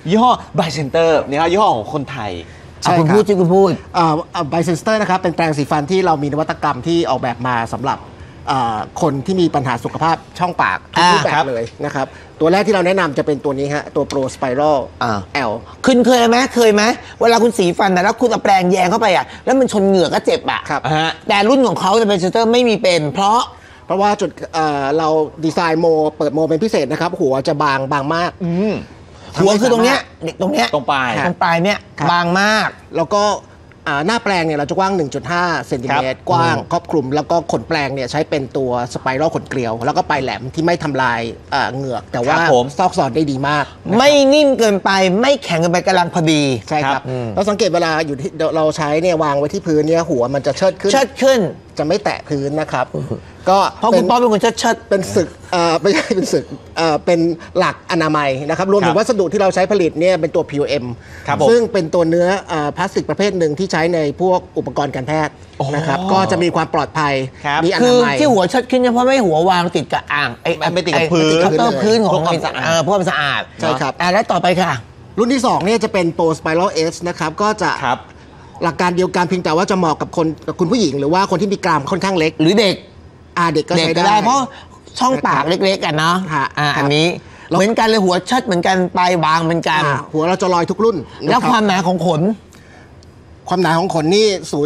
ยี่ห้อไบเซนเตอร์นะครับยี่ห้อของคนไทยคุณพูดคุณพูดไบเซนเตอร์นะครับเป็นแปรงสีฟันที่เรามีนวัตกรรมที่ออกแบบมาสำหรับคนที่มีปัญหาสุขภาพช่องปากทุกรูปแบบเลยนะครับตัวแรกที่เราแนะนำจะเป็นตัวนี้ฮะตัว Pro Spiral L คุณเคยไหมเวลาคุณสีฟันนะแล้วคุณเอาแปรงแยงเข้าไปอ่ะแล้วมันชนเหงือกก็เจ็บอ่ะแต่รุ่นของเขาจะเป็นเซนเตอร์ไม่มีเป็นเพราะว่าจุดเราดีไซน์เปิดโมเป็นพิเศษนะครับหัวจะบางมากหัวคือตรงเนี้ยตรงปลายเนี่ยบางมากแล้วก็หน้าแปลงเนี่ยเราจะกว้าง 1.5 เซนติเมตรกว้างครอบคลุมแล้วก็ขนแปลงเนี่ยใช้เป็นตัวสไปรัลขนเกลียวแล้วก็ปลายแหลมที่ไม่ทำลายเหงือกแต่ว่าซอกซอนได้ดีมากไม่นิ่มเกินไปไม่แข็งเกินไปกำลังพอดีใช่ครับเราสังเกตเวลาอยู่ที่เราใช้เนี่ยวางไว้ที่พื้นเนี่ยหัวมันจะเชิดขึ้นจะไม่แตะพื้นนะครับก็เพราะคุณป้อมเป็นคนเชิดเป็นศึกไม่ใช่เป็นศึกเป็นหลักอนามัยนะครับรวมถึงวัสดุที่เราใช้ผลิตเนี่ยเป็นตัว PUM ซึ่งเป็นตัวเนื้อพลาสติกประเภทหนึ่งที่ใช้ในพวกอุปกรณ์การแพทย์นะครับก็จะมีความปลอดภัยมีอนามัยที่หัวเชิดขึ้นเพราะไม่หัววางติดกับอ่างไม่ติดกับพื้นของความสะอาดเพราะมันสะอาดใช่ครับแล้วต่อไปค่ะรุ่นที่2เนี่ยจะเป็น Pro Spiral S นะครับก็จะหลักการเดียวกันเพียงแต่ว่าจะเหมาะกับคุณผู้หญิงหรือว่าคนที่มีกรามค่อนข้างเล็กหรือเด็กเด็กก็ใช้ได้เพราะช่องปากเล็กๆกันเนาะอันนี้เหมือนกันเลยหัวเชิดเหมือนกันปลายบางเหมือนกันหัวเราจะลอยทุกรุ่นแล้วความหนาของขนนี่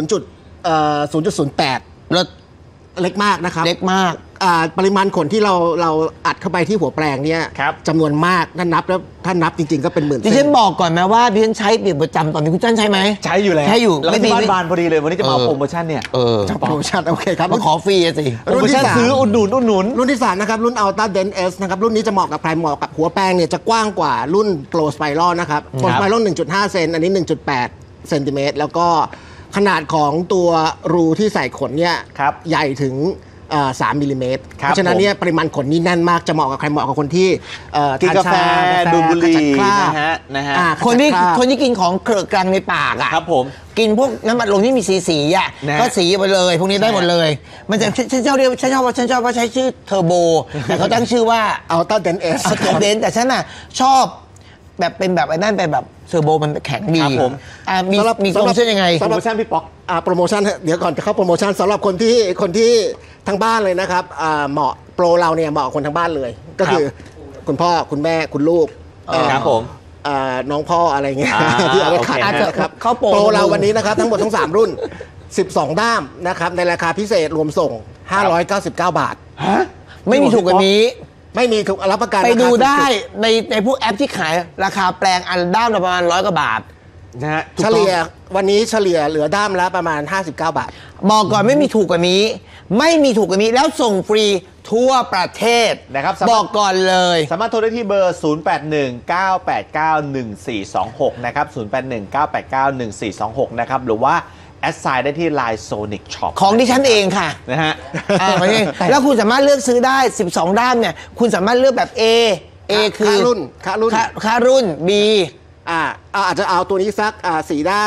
0.08เล็กมากนะครับเล็กมากปริมาณขนที่เราอัดเข้าไปที่หัวแปรงเนี่ยจำนวนมากถ้านับจริงๆก็เป็นหมื่นดิฉันบอกก่อนไหมว่าดิฉันใช้เป็นประจำตอนนี้คุณจันใช้ไหมใช้อยู่แล้วแล้วที่บ้านพอดีเลยวันนี้จะมาโปรโมชั่นเนี่ยโปรโมชั่นโอเคครับมาขอฟรีสิโปรโมชั่นซื้ออุดหนุนรุ่นที่3นะครับรุ่น Ultra Dent S นะครับรุ่นนี้จะเหมาะกับใครเหมาะกับหัวแปรงเนี่ยจะกว้างกว่ารุ่น Pro Spiral นะครับ Pro Spiral 1.5 เซนอันนี้ 1.8 เซนติเมตรแล้วก็ขนาดของตัวรูที่ใส่ขนเนี่ยใหญ่ถึง3 มิลลิเมตรเพราะฉะนั้นเนี่ยปริมาณขนนี่แน่นมากจะเหมาะกับใครเหมาะกับคนที่กินกาแฟดูบุหรี่นะฮะคนที่กินของเครือกังในปากอ่ะครับผมกินพวกน้ำมันลมที่มีสีอ่ะก็สีไปเลยพวกนี้ได้หมดเลยมันจะฉันชอบว่าใช้ชื่อเทอร์โบแต่เขาตั้งชื่อว่า Ultra Dent S แต่ฉันน่ะชอบแบบเป็นแบบไอ้นั่นเป็นแบบเทอร์โบมันแข็งดีมีโปรโมชั่นยังไงโปรโมชั่นพี่ป๊อกโปรโมชั่นเดี๋ยวก่อนจะเข้าโปรโมชั่นสำหรับคนที่ทั้งบ้านเลยนะครับเหมาะโปรเราเนี่ยเหมาะคนทั้งบ้านเลยก็คือคุณพ่อคุณแม่คุณลูกครับผมน้องพ่ออะไรเงี้ยที่เอาไปขายนะครับโปรเราวันนี้นะครับทั้งหมดทั้ง3รุ่น12ด้ามนะครับในราคาพิเศษรวมส่ง599 บาทไม่มีถูกกว่านี้ไม่มีถูกรับประกันไปดูได้ในพวกแอปที่ขายราคาแปลงอันด้ามละประมาณ100 กว่าบาทนะฮะเฉลี่ยวันนี้เฉลี่ยเหลือด้ามละประมาณ59 บาทบอกก่อนไม่มีถูกกว่านี้แล้วส่งฟรีทั่วประเทศนะครับบอกก่อนเลยสามารถโทรได้ที่เบอร์ 0819891426 นะครับ 0819891426 นะครับหรือว่าแอดไซน์ได้ที่ Line Sonic Shop ของดิฉันเองค่ะนะฮะแล้วคุณสามารถเลือกซื้อได้12ด้ามเนี่ยคุณสามารถเลือกแบบ A คือค่ารุ่น B อาจจะเอาตัวนี้สัก4 ด้าม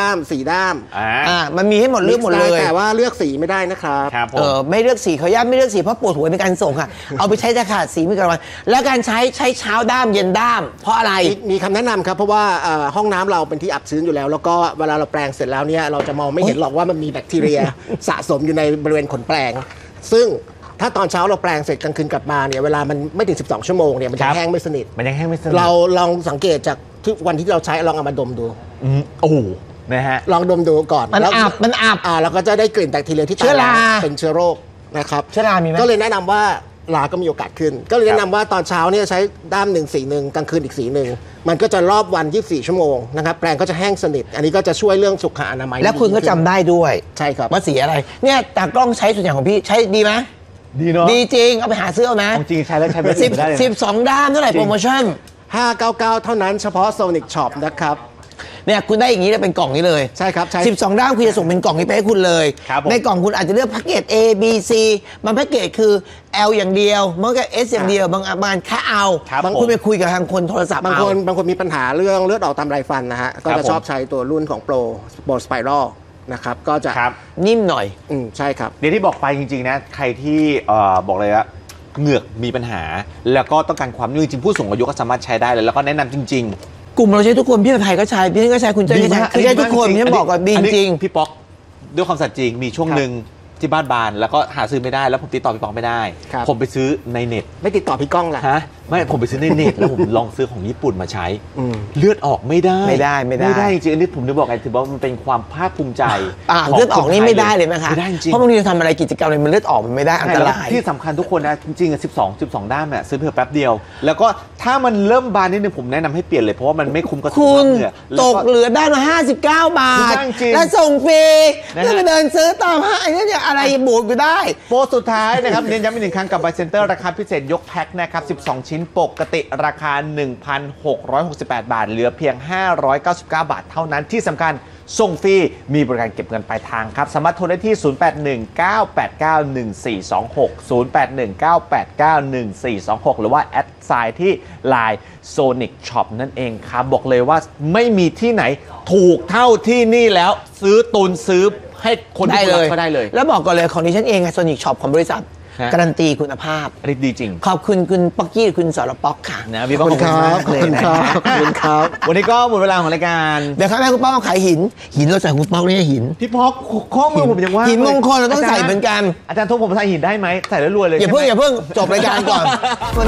มันมีให้หมดเลือกหมดเลยแต่ว่าเลือกสีไม่ได้นะครับไม่เลือกสีเขาย่าไม่เลือกสีเพราะปวดหัวในการส่งค่ะเอาไปใช้จะขาดสีไม่กันวันแล้วการใช้เช้าด้ามเย็นด้ามเพราะอะไรมีคำแนะนำครับเพราะว่าห้องน้ำเราเป็นที่อับชื้นอยู่แล้วแล้วก็เวลาเราแปรงเสร็จแล้วเนี่ยเราจะมองไม่เห็นหรอกว่ามันมีแบคทีเรียสะสมอยู่ในบริเวณขนแปรงซึ่งถ้าตอนเช้าเราแปรงเสร็จกลางคืนกลับมาเนี่ยเวลามันไม่ถึง12 ชั่วโมงเนี่ยมันจะแห้งไม่สนิทเราลองสังเกตจากทุกวันที่เราใช้ลองเอามาดมดูโอ้นะฮะลองดมดูก่อนมันอับแล้วก็จะได้กลิ่นแบคทีเรียที่ตายแล้วเป็นเชื้อโรคนะครับเชื้อรามีไหมก็เลยแนะนำว่าลาก็มีโอกาสขึ้นก็เลยแนะนำว่าตอนเช้าเนี่ยใช้ด้าม1 สีนึงกลางคืนอีกสีนึงมันก็จะรอบวัน24 ชั่วโมงนะครับแปรงก็จะแห้งสนิทอันนี้ก็จะช่วยเรื่องสุขอนามัยแล้วคุณก็จำได้ด้วยใช่ครับว่าสีอะไรเนี่ยตากล้องใช้ส่วนใหญ่ของพี่ใช้ดีไหมดีเนาะดีจริงเอาไปหาซื้อเอานะจริงใช้แล้วใช้ไม่ได้เลย 12 ด้ามเท่าไหร่โปรโมชั่น 599เท่านั้นเฉพาะ Sonic Shop นะครับเนี่ยคุณได้อย่างนี้เป็นกล่องนี้เลยใช่ครับใช่ 12 ด้ามคุณจะส่งเป็นกล่องนี้ไปให้คุณเลยในกล่องคุณอาจจะเลือกแพ็กเกจ A B C บางแพ็กเกจคือ L อย่างเดียวบางก็ S อย่างเดียวบางแค่เอาบางคุณไปคุยกับทางคนโทรศัพท์บางคนมีปัญหาเรื่องเลือดออกตามไรฟันนะฮะก็จะชอบใช้ตัวรุ่นของ Pro Spiral นะครับก็จะนิ่มหน่อยใช่ครับเดี๋ยวที่บอกไปจริงๆนะใครที่บอกเลยว่าเหงือกมีปัญหาแล้วก็ต้องการความนุ่มจริงผู้สูงอายุก็สามารถใช้ได้เลยแล้วก็แนะนำจริงๆกลุ่มเราใช้ทุกคนพี่ไทยก็ใช้พี่ก็ใช้คุณเจ้ก็ใช้ใช้ทุกคนพี่บอกว่าดีจริงพี่ป๊อกด้วยความสัตย์จริงมีช่วงหนึ่งที่บ้านบานแล้วก็หาซื้อไม่ได้แล้วผมติดต่อพี่ป๊อกไม่ได้ ผมไปซื้อในเน็ตไม่ติดต่อพี่ก้องล่ะฮะไม่ผมไปซื้อในเน็ตแล้วผมลองซื้อของญี่ปุ่นมาใช้เลือดออกไม่ได้ไม่ได้จริงๆอันนี้ผมจะบอกไงถือว่ามันเป็นความภาคภูมิใจเลือดออกนี่ไม่ได้เลยนะคะไม่ได้จริงเพราะบางทีเราทำอะไรกิจกรรมอะไรมันเลือดออกมันไม่ได้อันตรายที่สำคัญทุกคนนะจริงๆ12ด้ามเนี่ยซื้อเพื่อแป๊บเดียวแล้วก็ถ้ามันเริ่มบานนิดนึงผมแนะนำให้เปลี่ยนเลยเพราะว่ามันไม่คุ้มกับคุณตกเหลือด้านละ59 บาทและส่งฟรีแล้วไปเดินซื้อตามห้างนี่จะอะไรบูดก็ได้โปรสุดท้ายนะครับเน้นย้ำอีกหนึ่งครั้งกับ Buy Center ราคาพิเศษยกแพ็คนะครับ12 ชิ้นปกติราคา 1,668 บาทเหลือเพียง 599 บาทเท่านั้นที่สำคัญส่งฟรีมีบริการเก็บเงินปลายทางครับสามารถโทรได้ที่ 0819891426 หรือว่าแอดไซน์ที่ Line Sonic Shop นั่นเองครับบอกเลยว่าไม่มีที่ไหนถูกเท่าที่นี่แล้วซื้อตุนซื้อให้คนที่รักก็ได้เลยแล้วบอกก่อนเลยของดิฉันเองโซนิกช็อปของบริษัทการันตีคุณภาพดีจริงขอบคุณคุณป๊อกกี้คุณสรป๊อกค่ะนะพี่ป๊อกขอบคุณครับวันนี้ก็หมดเวลาของรายการเดี๋ยวครับแม่คุณป๊อกขายหินเราใส่คุณป๊อกนี่หินพี่ป๊อกข้อมือผมยังว่าหินมงคลเราต้องใส่เหมือนกันอาจารย์ทุกผมใส่หินได้ไหมใส่แล้วรวยเลยอย่าเพิ่งจบรายการก่อน